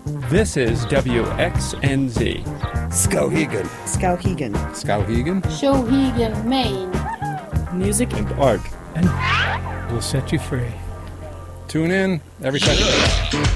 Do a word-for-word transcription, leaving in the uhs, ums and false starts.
This is W X N Z. Skowhegan. Skowhegan. Skowhegan. Skowhegan, Maine. Music And art. And will set you free. Tune in every Saturday.